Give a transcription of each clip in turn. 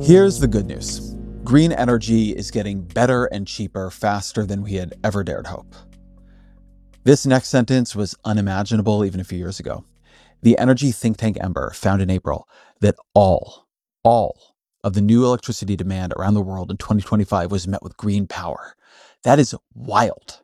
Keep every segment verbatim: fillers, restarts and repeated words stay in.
Here's the good news. Green energy is getting better and cheaper faster than we had ever dared hope. This next sentence was unimaginable even a few years ago. The energy think tank Ember found in April that all, all of the new electricity demand around the world in twenty twenty-five was met with green power. That is wild.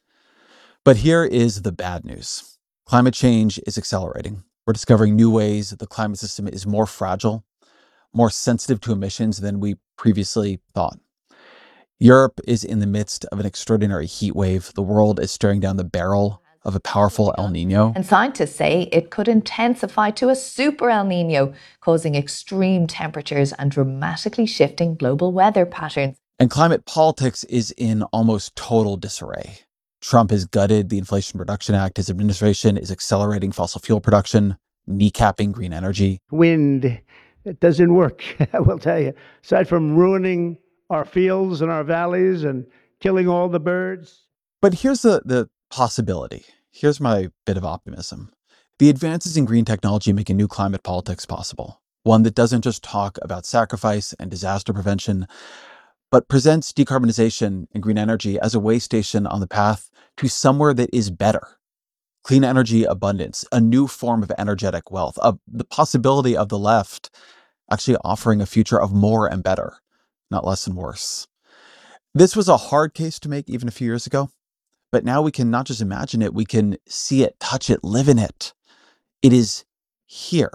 But here is the bad news. Climate change is accelerating. We're discovering new ways that the climate system is more fragile, more sensitive to emissions than we previously thought. Europe is in the midst of an extraordinary heat wave. The world is staring down the barrel of a powerful El Nino. And scientists say it could intensify to a super El Nino, causing extreme temperatures and dramatically shifting global weather patterns. And climate politics is in almost total disarray. Trump has gutted the Inflation Reduction Act. His administration is accelerating fossil fuel production, kneecapping green energy. Wind, it doesn't work, I will tell you. Aside from ruining our fields and our valleys and killing all the birds. But here's the, the possibility. Here's my bit of optimism. The advances in green technology make a new climate politics possible, one that doesn't just talk about sacrifice and disaster prevention, but presents decarbonization and green energy as a way station on the path to somewhere that is better. Clean energy abundance, a new form of energetic wealth, of the possibility of the left actually offering a future of more and better, not less and worse. This was a hard case to make even a few years ago, but now we can not just imagine it, we can see it, touch it, live in it. It is here.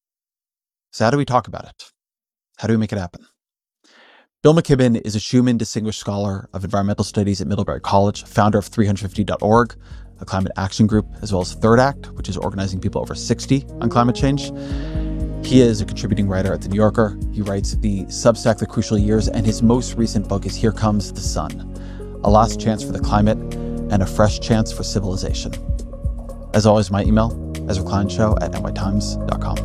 So how do we talk about it? How do we make it happen? Bill McKibben is a Schumann Distinguished Scholar of Environmental Studies at Middlebury College, founder of three hundred fifty dot org, a climate action group, as well as Third Act, which is organizing people over sixty on climate change. He is a contributing writer at The New Yorker. He writes the Substack The Crucial Years, and his most recent book is Here Comes the Sun, A Last Chance for the Climate and a Fresh Chance for Civilization. As always, my email, Ezra Klein Show at N Y Times dot com.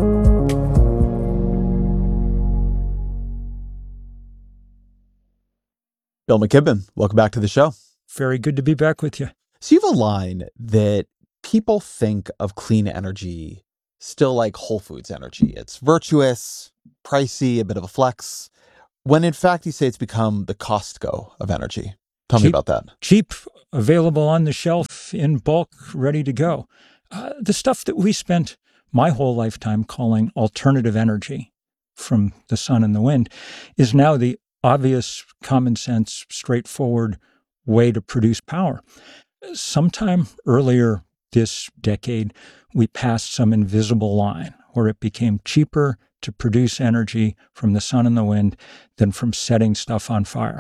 Bill McKibben, welcome back to the show. Very good to be back with you. So you have a line that people think of clean energy still like Whole Foods energy. It's virtuous, pricey, a bit of a flex, when in fact you say it's become the Costco of energy. Tell cheap, me about that. Cheap, available on the shelf, in bulk, ready to go. Uh, the stuff that we spent my whole lifetime calling alternative energy from the sun and the wind is now the obvious, common sense, straightforward way to produce power. Sometime earlier this decade, we passed some invisible line where it became cheaper to produce energy from the sun and the wind than from setting stuff on fire.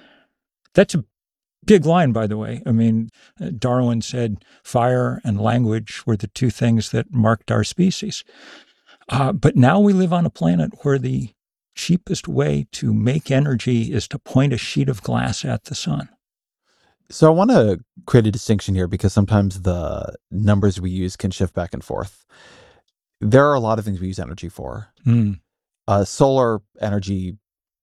That's a big line, by the way. I mean, Darwin said fire and language were the two things that marked our species. Uh, but now we live on a planet where the cheapest way to make energy is to point a sheet of glass at the sun. So I want to create a distinction here because sometimes the numbers we use can shift back and forth. There are a lot of things we use energy for. Mm. Uh, solar energy,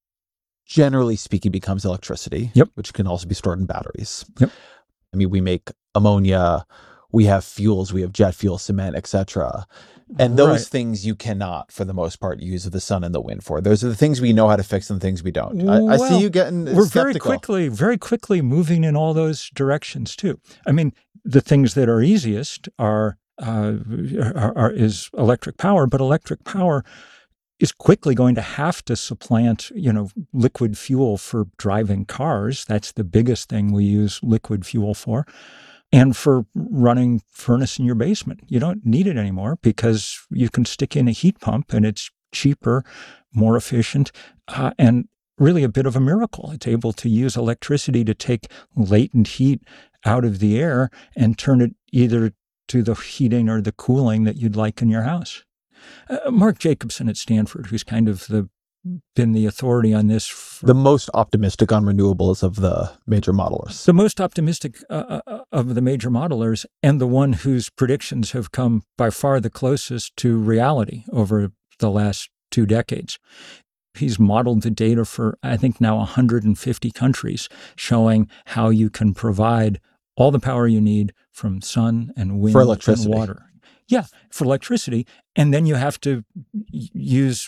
generally speaking, becomes electricity, yep. which can also be stored in batteries. Yep. I mean, we make ammonia, we have fuels, we have jet fuel, cement, et cetera. And those right. things you cannot, for the most part, use the sun and the wind for. Those are the things we know how to fix and the things we don't. I, well, I see you getting We're skeptical. very quickly, very quickly moving in all those directions too. I mean, the things that are easiest are, uh, are, are is electric power, but electric power is quickly going to have to supplant, you know, liquid fuel for driving cars. That's the biggest thing we use liquid fuel for. And for running furnace in your basement. You don't need it anymore because you can stick in a heat pump and it's cheaper, more efficient, uh, and really a bit of a miracle. It's able to use electricity to take latent heat out of the air and turn it either to the heating or the cooling that you'd like in your house. Uh, Mark Jacobson at Stanford, who's kind of the been the authority on this. For, the most optimistic on renewables of the major modelers. The most optimistic uh, of the major modelers, and the one whose predictions have come by far the closest to reality over the last two decades. He's modeled the data for, I think, now one hundred fifty countries, showing how you can provide all the power you need from sun and wind for electricity. and water. Yeah, for electricity. And then you have to use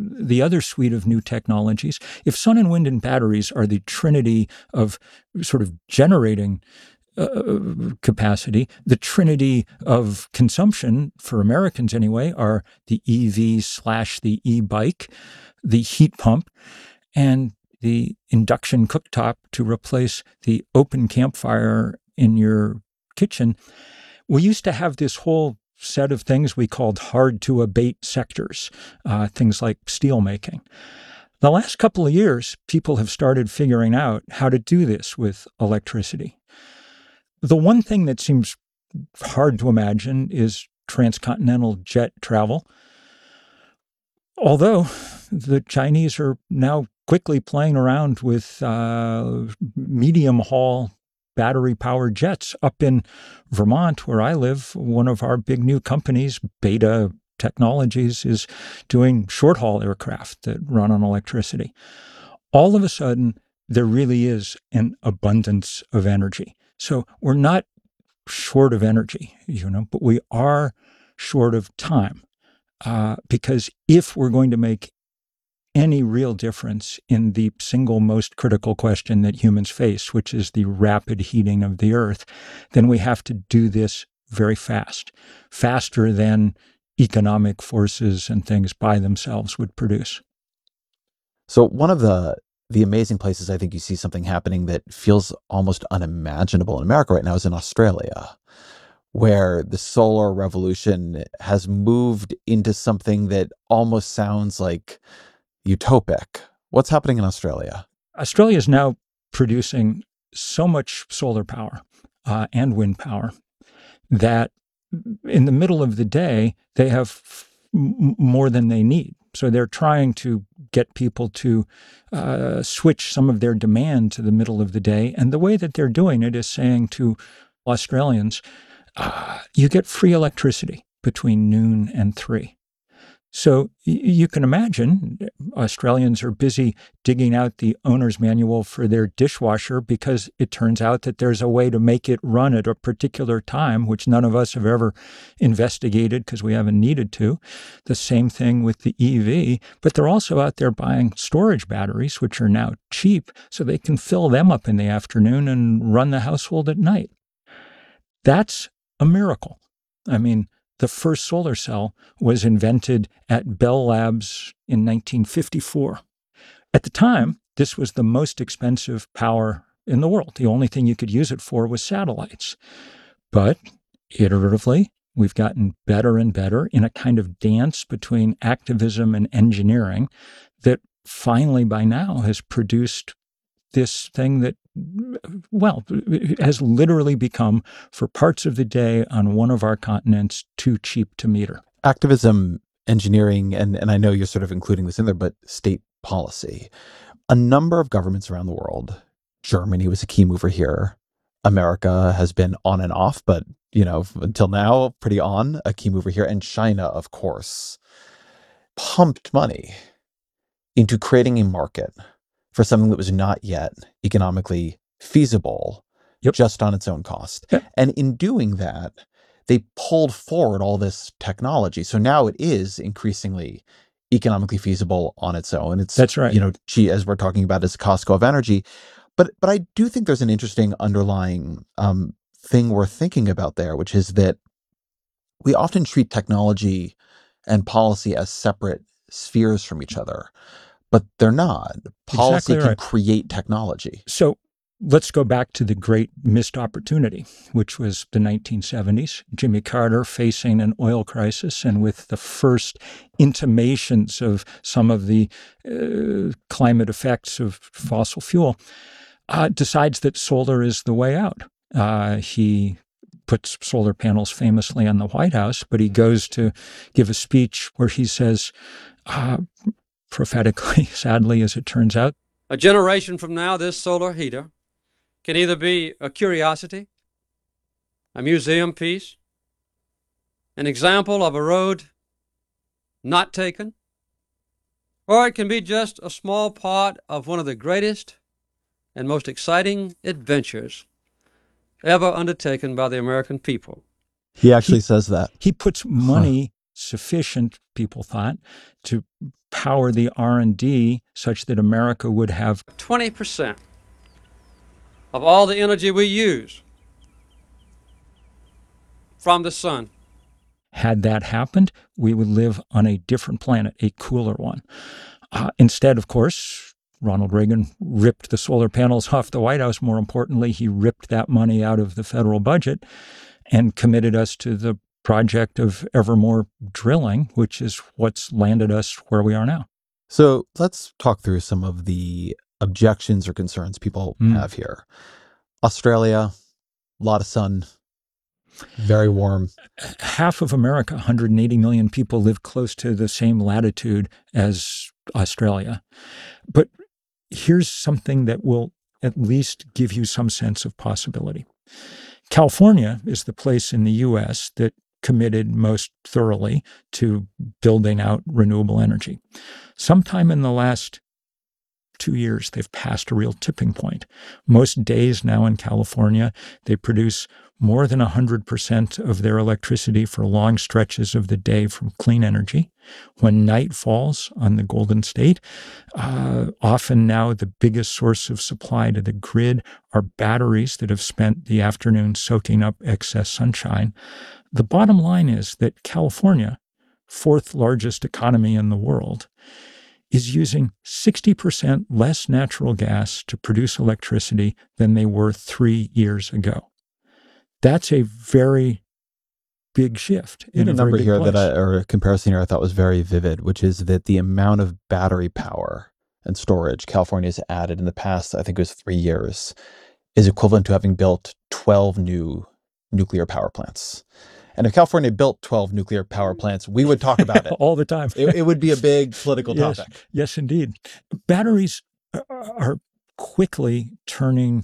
the other suite of new technologies, if sun and wind and batteries are the trinity of sort of generating uh, capacity, the trinity of consumption, for Americans anyway, are the E V slash the e-bike, the heat pump, and the induction cooktop to replace the open campfire in your kitchen. We used to have this whole set of things we called hard-to-abate sectors, uh, things like steelmaking. The last couple of years, people have started figuring out how to do this with electricity. The one thing that seems hard to imagine is transcontinental jet travel, although the Chinese are now quickly playing around with uh, medium-haul battery-powered jets. Up in Vermont, where I live, one of our big new companies, Beta Technologies, is doing short-haul aircraft that run on electricity. All of a sudden, there really is an abundance of energy. So we're not short of energy, you know, but we are short of time. Uh, because if we're going to make any real difference in the single most critical question that humans face, which is the rapid heating of the earth, then we have to do this very fast, faster than economic forces and things by themselves would produce. So one of the the amazing places I think you see something happening that feels almost unimaginable in America right now is in Australia, where the solar revolution has moved into something that almost sounds like utopic. What's happening in Australia? Australia is now producing so much solar power uh, and wind power that in the middle of the day, they have m- more than they need. So they're trying to get people to uh, switch some of their demand to the middle of the day. And the way that they're doing it is saying to Australians, uh, you get free electricity between noon and three. So you can imagine Australians are busy digging out the owner's manual for their dishwasher because it turns out that there's a way to make it run at a particular time, which none of us have ever investigated because we haven't needed to. The same thing with the E V, but they're also out there buying storage batteries, which are now cheap, so they can fill them up in the afternoon and run the household at night. That's a miracle. I mean, the first solar cell was invented at Bell Labs in nineteen fifty-four. At the time, this was the most expensive power in the world. The only thing you could use it for was satellites. But iteratively, we've gotten better and better in a kind of dance between activism and engineering that finally by now has produced this thing that, well, has literally become, for parts of the day on one of our continents, too cheap to meter. Activism, engineering, and, and I know you're sort of including this in there, but state policy. A number of governments around the world, Germany was a key mover here. America has been on and off, but, you know, until now, pretty on, a key mover here. And China, of course, pumped money into creating a market for something that was not yet economically feasible, yep. just on its own cost. Yep. And in doing that, they pulled forward all this technology. So now it is increasingly economically feasible on its own. It's, That's right. You know, as we're talking about, is Costco of energy. But but I do think there's an interesting underlying um, thing we're thinking about there, which is that we often treat technology and policy as separate spheres from each other. But they're not. Policy Exactly can right. create technology. So let's go back to the great missed opportunity, which was the nineteen seventies. Jimmy Carter facing an oil crisis, and with the first intimations of some of the uh, climate effects of fossil fuel, uh, decides that solar is the way out. Uh, he puts solar panels famously on the White House, but he goes to give a speech where he says, uh, prophetically, sadly, as it turns out, a generation from now, this solar heater can either be a curiosity, a museum piece, an example of a road not taken, or it can be just a small part of one of the greatest and most exciting adventures ever undertaken by the American people. He actually he, says that. He puts money, huh. sufficient, people thought, to power the R and D such that America would have twenty percent of all the energy we use from the sun. Had that happened, we would live on a different planet, a cooler one. Uh, instead, of course, Ronald Reagan ripped the solar panels off the White House. More importantly, he ripped that money out of the federal budget and committed us to the project of ever more drilling, which is what's landed us where we are now. So let's talk through some of the objections or concerns people Mm. have here. Australia, a lot of sun, very warm. Half of America, one hundred eighty million people, live close to the same latitude as Australia. But here's something that will at least give you some sense of possibility. California is the place in the U S that committed most thoroughly to building out renewable energy. Sometime in the last two years, they've passed a real tipping point. Most days now in California, they produce more than one hundred percent of their electricity for long stretches of the day from clean energy. When night falls on the Golden State, uh, often now the biggest source of supply to the grid are batteries that have spent the afternoon soaking up excess sunshine. The bottom line is that California, fourth largest economy in the world, is using sixty percent less natural gas to produce electricity than they were three years ago. That's a very big shift. You In had a a very number big here place. that I, or a comparison here I thought was very vivid, which is that the amount of battery power and storage California has added in the past, I think it was three years, is equivalent to having built twelve new nuclear power plants. And if California built twelve nuclear power plants, we would talk about it. all the time. It, it would be a big political Yes. topic. Yes, indeed. Batteries are quickly turning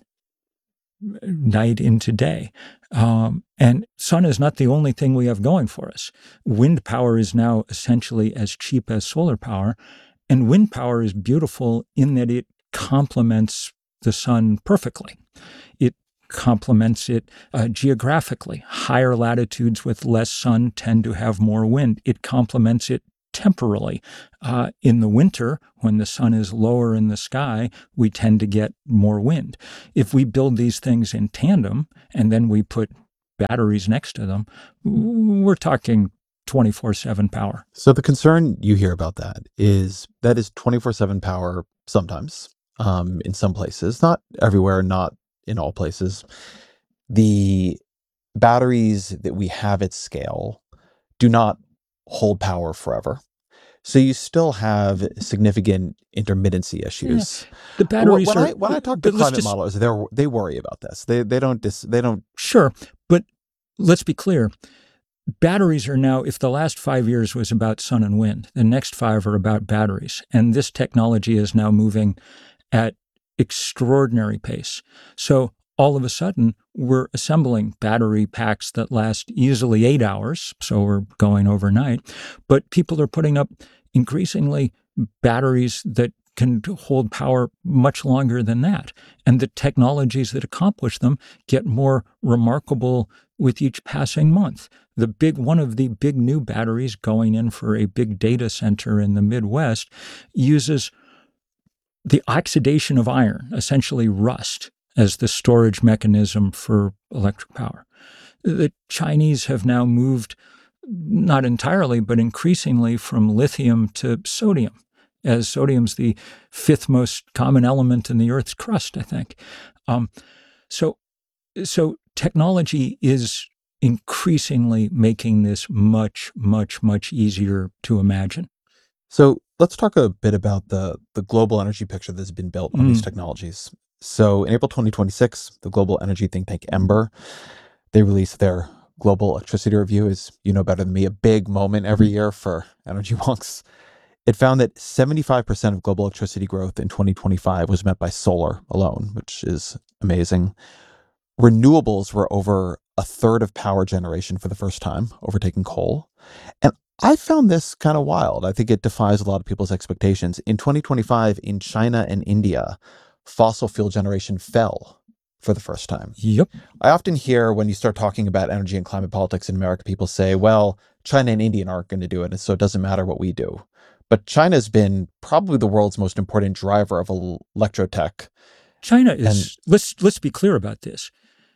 night into day. Um, and sun is not the only thing we have going for us. Wind power is now essentially as cheap as solar power. And wind power is beautiful in that it complements the sun perfectly. It complements it uh, geographically. Higher latitudes with less sun tend to have more wind. It complements it temporally. Uh, in the winter, when the sun is lower in the sky, we tend to get more wind. If we build these things in tandem and then we put batteries next to them, we're talking twenty-four seven power. So the concern you hear about that is that is twenty-four seven power sometimes, um, in some places, not everywhere, not in all places. The batteries that we have at scale do not hold power forever. So you still have significant intermittency issues. The batteries when are. I, when I talk to but let's climate just- modelers, they they worry about this. They they don't dis, they don't. Sure, but let's be clear. Batteries are now, if the last five years was about sun and wind, the next five are about batteries. And this technology is now moving at extraordinary pace. So all of a sudden, we're assembling battery packs that last easily eight hours. So we're going overnight. But people are putting up increasingly batteries that can hold power much longer than that. And the technologies that accomplish them get more remarkable with each passing month. The big one of the big new batteries going in for a big data center in the Midwest uses the oxidation of iron, essentially rust, as the storage mechanism for electric power. The Chinese have now moved, not entirely, but increasingly from lithium to sodium, as sodium's the fifth most common element in the Earth's crust, I think. Um, so, so technology is increasingly making this much, much, much easier to imagine. So let's talk a bit about the the global energy picture that's been built on these Mm. technologies. So in April twenty twenty-six, the global energy think tank Ember, they released their global electricity review. Is you know better than me, a big moment every year for energy wonks. It found that seventy-five percent of global electricity growth in twenty twenty-five was met by solar alone, which is amazing. Renewables were over a third of power generation for the first time, overtaking coal. And I found this kind of wild. I think it defies a lot of people's expectations. In twenty twenty-five, in China and India, fossil fuel generation fell for the first time. Yep. I often hear when you start talking about energy and climate politics in America, people say, well, China and India aren't going to do it, and so it doesn't matter what we do. but China's been probably the world's most important driver of el- electrotech. China is, let's, let's be clear about this.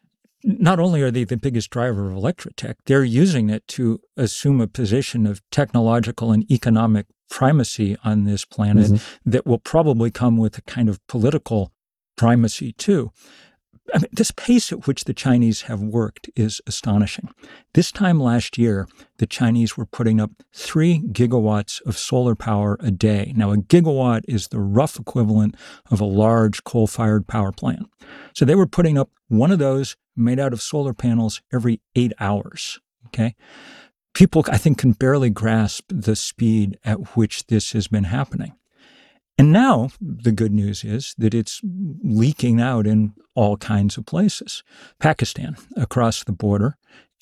Not only are they the biggest driver of electrotech, they're using it to assume a position of technological and economic primacy on this planet Mm-hmm. that will probably come with a kind of political primacy too. I mean, this pace at which the Chinese have worked is astonishing. This time last year, the Chinese were putting up three gigawatts of solar power a day. Now, a gigawatt is the rough equivalent of a large coal-fired power plant. So they were putting up one of those made out of solar panels every eight hours, okay? People, I think, can barely grasp the speed at which this has been happening. And now the good news is that it's leaking out in all kinds of places. Pakistan, across the border,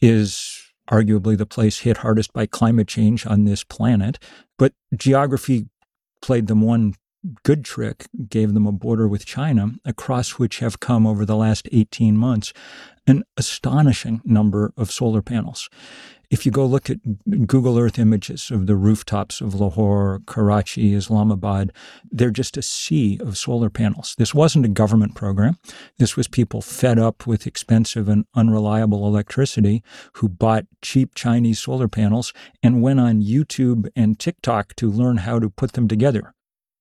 is arguably the place hit hardest by climate change on this planet. But geography played them one good trick, gave them a border with China, across which have come over the last eighteen months an astonishing number of solar panels. If you go look at Google Earth images of the rooftops of Lahore, Karachi, Islamabad, they're just a sea of solar panels. This wasn't a government program. This was people fed up with expensive and unreliable electricity who bought cheap Chinese solar panels and went on YouTube and TikTok to learn how to put them together.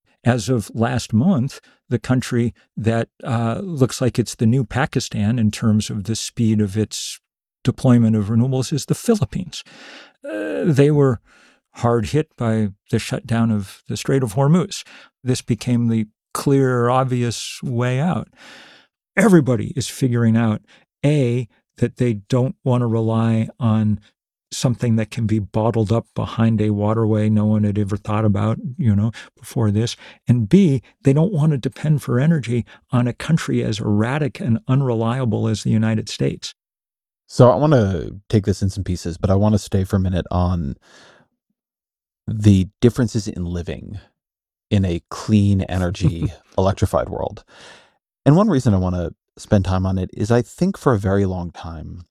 As of last month, the country that uh, looks like it's the new Pakistan in terms of the speed of its deployment of renewables is the Philippines. Uh, they were hard hit by the shutdown of the Strait of Hormuz. This became the clear, obvious way out. Everybody is figuring out, A, that they don't want to rely on something that can be bottled up behind a waterway no one had ever thought about, you know, before this. And B, they don't want to depend for energy on a country as erratic and unreliable as the United States. So I want to take this in some pieces, but I want to stay for a minute on the differences in living in a clean energy electrified world. And one reason I want to spend time on it is I think for a very long time,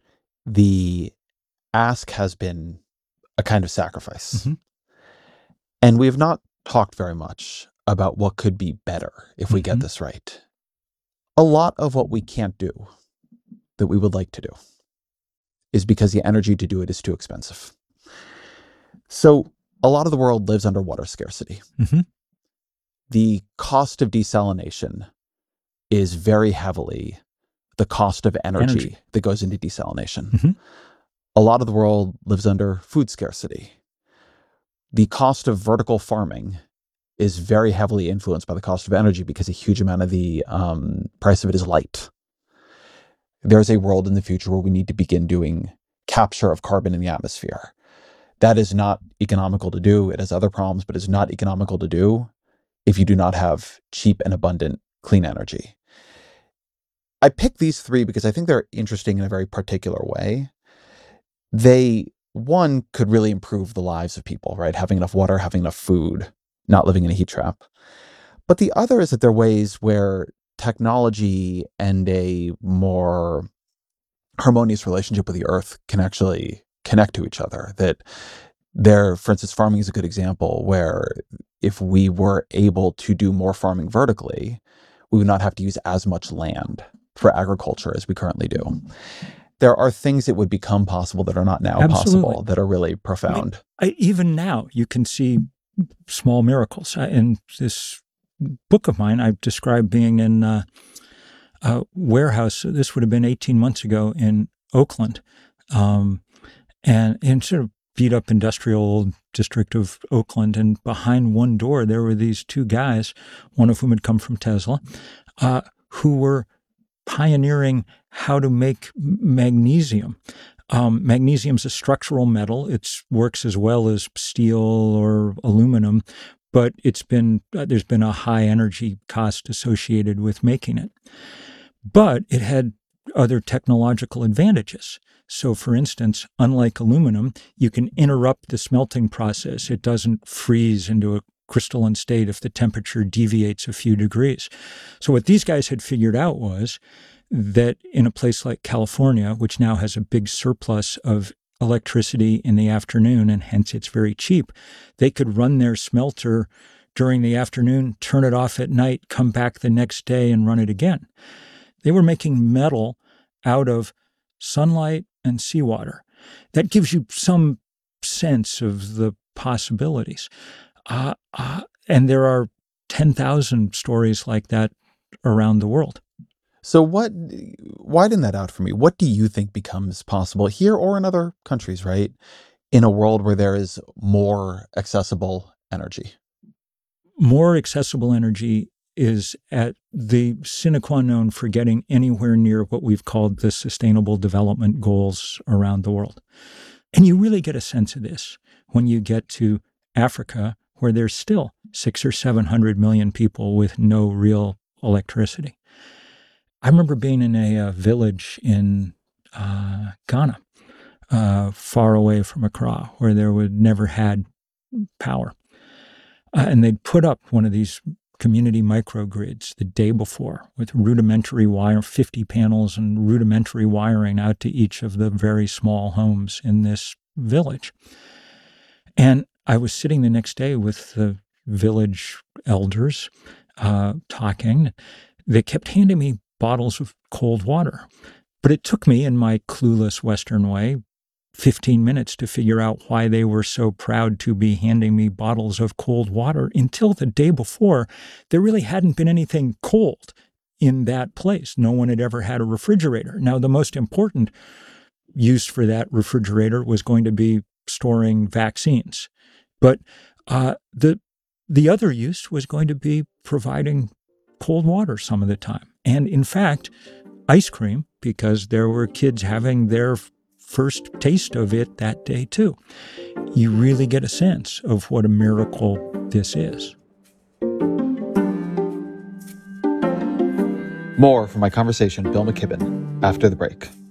the ask has been a kind of sacrifice. Mm-hmm. And we have not talked very much about what could be better if we Mm-hmm. get this right. A lot of what we can't do that we would like to do is because the energy to do it is too expensive. So a lot of the world lives under water scarcity. Mm-hmm. The cost of desalination is very heavily the cost of energy, Energy. that goes into desalination. Mm-hmm. A lot of the world lives under food scarcity. The cost of vertical farming is very heavily influenced by the cost of energy because a huge amount of the um, price of it is light. There's a world in the future where we need to begin doing capture of carbon in the atmosphere. That is not economical to do. It has other problems, but it's not economical to do if you do not have cheap and abundant clean energy. I picked these three because I think they're interesting in a very particular way. They, one, could really improve the lives of people, right? Having enough water, having enough food, not living in a heat trap. But the other is that there are ways where technology and a more harmonious relationship with the earth can actually connect to each other. That there, for instance, farming is a good example where if we were able to do more farming vertically, we would not have to use as much land for agriculture as we currently do. There are things that would become possible that are not now Absolutely. possible that are really profound. I mean, I, even now, you can see small miracles. I, in this book of mine, I've described being in uh, a warehouse. This would have been eighteen months ago in Oakland, um, and in sort of beat up industrial district of Oakland. And behind one door, there were these two guys, one of whom had come from Tesla, uh, who were pioneering how to make magnesium. Um, magnesium is a structural metal. It works as well as steel or aluminum, but it's been uh, there's been a high energy cost associated with making it. But it had other technological advantages. So, for instance, unlike aluminum, you can interrupt the smelting process. It doesn't freeze into a crystalline state if the temperature deviates a few degrees. So what these guys had figured out was that in a place like California, which now has a big surplus of electricity in the afternoon, and hence it's very cheap. They could run their smelter during the afternoon, turn it off at night, come back the next day and run it again. They were making metal out of sunlight and seawater. That gives you some sense of the possibilities. Uh, uh, and there are ten thousand stories like that around the world. So what, widen that out for me. What do you think becomes possible here or in other countries, right? In a world where there is more accessible energy? More accessible energy is at the sine qua non for getting anywhere near what we've called the Sustainable Development Goals around the world. And you really get a sense of this when you get to Africa, where there's still six or seven hundred million people with no real electricity. I remember being in a, a village in uh, Ghana, uh, far away from Accra, where there would never had power. Uh, and they'd put up one of these community microgrids the day before with rudimentary wire, fifty panels and rudimentary wiring out to each of the very small homes in this village. And I was sitting the next day with the village elders uh, talking. They kept handing me bottles of cold water. But it took me, in my clueless Western way, fifteen minutes to figure out why they were so proud to be handing me bottles of cold water until the day before. There really hadn't been anything cold in that place. No one had ever had a refrigerator. Now, the most important use for that refrigerator was going to be storing vaccines. But uh, the the other use was going to be providing cold water some of the time. And in fact, ice cream, because there were kids having their first taste of it that day too. You really get a sense of what a miracle this is. More from my conversation with Bill McKibben after the break.